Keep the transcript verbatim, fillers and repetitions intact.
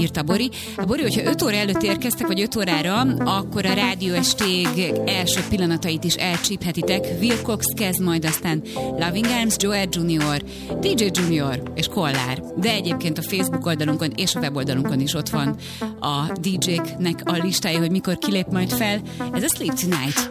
írta Bori. A Bori, hogyha öt óra előtt érkeztek, vagy öt órára, akkor a rádióesték első pillanatait is elcsíphetitek. Will Cox kezd, majd aztán Loving Arms, Joel junior, dé dzsé Junior és Kollár. De egyébként a Facebook oldalunkon és a weboldalunkon is ott van a dé dzséknek a listája, hogy mikor kilép majd fel. Ez a Sleep Tonight.